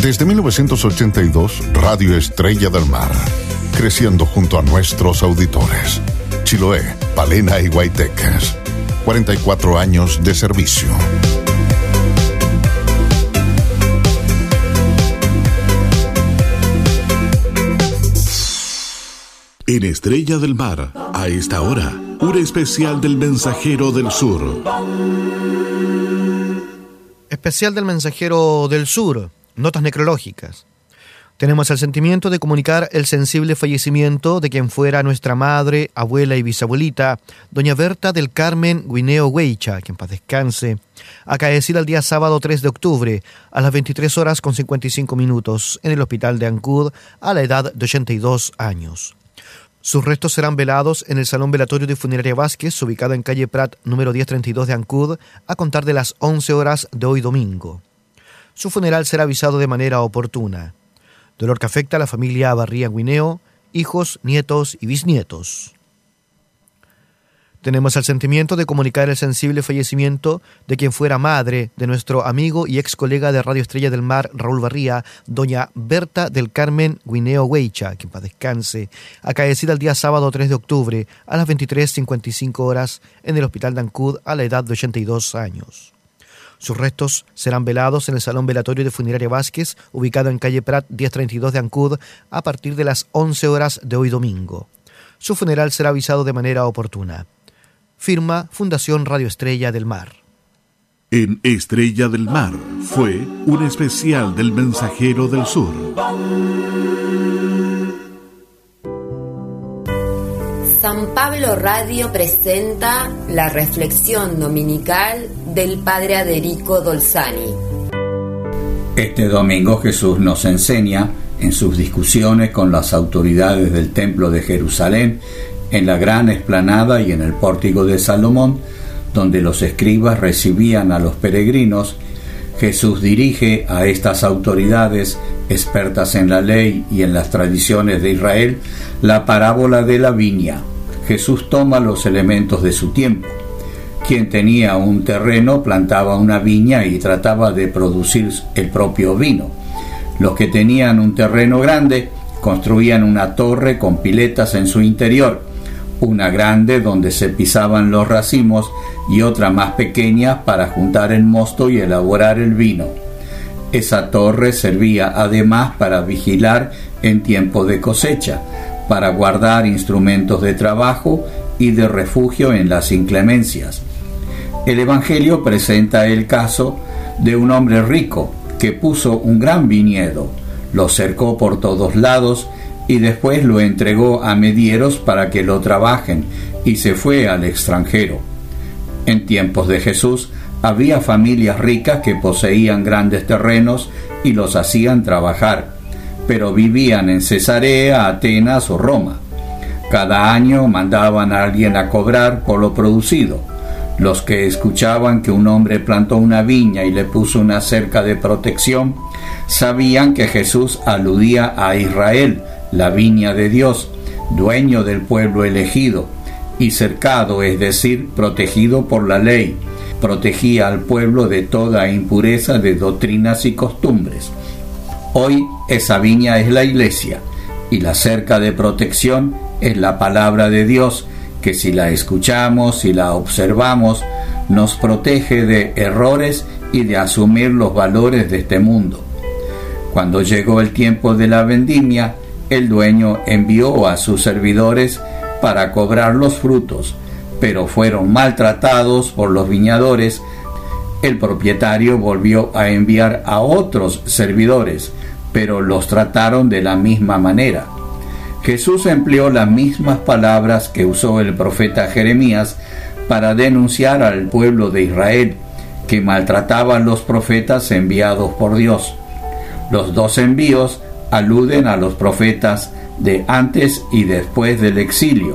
Desde 1982, Radio Estrella del Mar, creciendo junto a nuestros auditores. Chiloé, Palena y Guaytecas. 44 años de servicio. En Estrella del Mar, a esta hora, un especial del Mensajero del Sur. Especial del Mensajero del Sur, notas necrológicas. Tenemos el sentimiento de comunicar el sensible fallecimiento de quien fuera nuestra madre, abuela y bisabuelita, doña Berta del Carmen Guineo Weicha, que en paz descanse, acaecida el día sábado 3 de octubre, a las 23 horas con 55 minutos, en el hospital de Ancud, a la edad de 82 años. Sus restos serán velados en el Salón Velatorio de Funeraria Vázquez, ubicado en calle Prat, número 1032 de Ancud, a contar de las 11 horas de hoy domingo. Su funeral será avisado de manera oportuna. Dolor que afecta a la familia Barría Guineo, hijos, nietos y bisnietos. Tenemos el sentimiento de comunicar el sensible fallecimiento de quien fuera madre de nuestro amigo y ex colega de Radio Estrella del Mar, Raúl Barría, doña Berta del Carmen Guineo Weicha, que en paz descanse, acaecida el día sábado 3 de octubre a las 23:55 horas en el hospital de Ancud a la edad de 82 años. Sus restos serán velados en el Salón Velatorio de Funeraria Vázquez, ubicado en calle Prat 1032 de Ancud, a partir de las 11 horas de hoy domingo. Su funeral será avisado de manera oportuna. Firma Fundación Radio Estrella del Mar. En Estrella del Mar fue un especial del Mensajero del Sur. San Pablo Radio presenta la reflexión dominical del Padre Aderico Dolzani. Este domingo Jesús nos enseña, en sus discusiones con las autoridades del Templo de Jerusalén, en la gran explanada y en el pórtico de Salomón, donde los escribas recibían a los peregrinos, Jesús dirige a estas autoridades, expertas en la ley y en las tradiciones de Israel, la parábola de la viña. Jesús toma los elementos de su tiempo. Quien tenía un terreno plantaba una viña y trataba de producir el propio vino. Los que tenían un terreno grande construían una torre con piletas en su interior, una grande donde se pisaban los racimos y otra más pequeña para juntar el mosto y elaborar el vino. Esa torre servía además para vigilar en tiempo de cosecha, para guardar instrumentos de trabajo y de refugio en las inclemencias. El Evangelio presenta el caso de un hombre rico que puso un gran viñedo, lo cercó por todos lados y después lo entregó a medieros para que lo trabajen, y se fue al extranjero. En tiempos de Jesús había familias ricas que poseían grandes terrenos y los hacían trabajar, pero vivían en Cesarea, Atenas o Roma. Cada año mandaban a alguien a cobrar por lo producido. Los que escuchaban que un hombre plantó una viña y le puso una cerca de protección, sabían que Jesús aludía a Israel, la viña de Dios, dueño del pueblo elegido, y cercado, es decir, protegido por la ley. Protegía al pueblo de toda impureza de doctrinas y costumbres. Hoy esa viña es la iglesia, y la cerca de protección es la palabra de Dios, que si la escuchamos y la observamos, nos protege de errores y de asumir los valores de este mundo. Cuando llegó el tiempo de la vendimia, el dueño envió a sus servidores para cobrar los frutos, pero fueron maltratados por los viñadores. El propietario volvió a enviar a otros servidores, pero los trataron de la misma manera. Jesús empleó las mismas palabras que usó el profeta Jeremías para denunciar al pueblo de Israel, que maltrataba a los profetas enviados por Dios. Los dos envíos aluden a los profetas de antes y después del exilio.